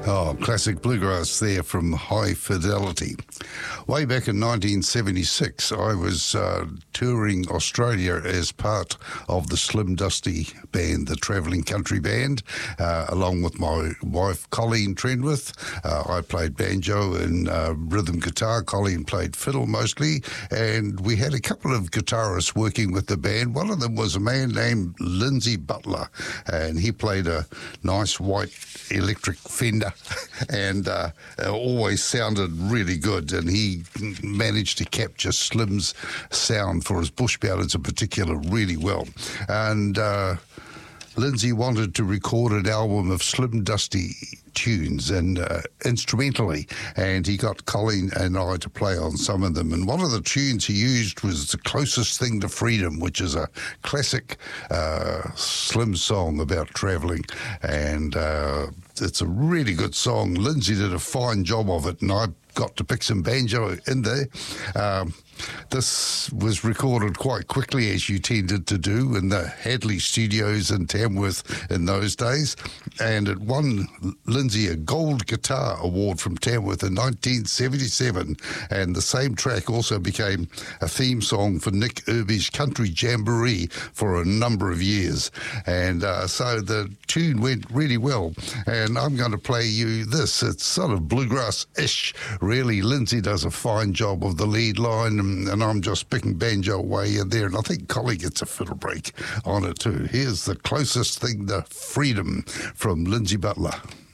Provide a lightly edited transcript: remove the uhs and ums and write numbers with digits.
Oh, classic bluegrass there from High Fidelity. Way back in 1976, I was touring Australia as part of the Slim Dusty Band, the travelling country band, along with my wife, Colleen Trenwith. I played banjo and rhythm guitar. Colleen played fiddle mostly, and we had a couple of guitarists working with the band. One of them was a man named Lindsay Butler, and he played a nice white electric Fender and always sounded really good, and he managed to capture Slim's sound for his bush ballads in particular really well. And Lindsay wanted to record an album of Slim Dusty tunes and instrumentally, and he got Colleen and I to play on some of them. And one of the tunes he used was The Closest Thing to Freedom, which is a classic Slim song about travelling, and it's a really good song. Lindsay did a fine job of it, and I got to pick some banjo in there. This was recorded quite quickly, as you tended to do, in the Hadley Studios in Tamworth in those days, and it won Lindsay a Gold Guitar Award from Tamworth in 1977, and the same track also became a theme song for Nick Irby's Country Jamboree for a number of years, and so the tune went really well, and I'm going to play you this. It's sort of bluegrass-ish, really. Lindsay does a fine job of the lead line, and I'm just picking banjo away in there, and I think Collie gets a fiddle break on it too. Here's The Closest Thing to Freedom from Lindsay Butler.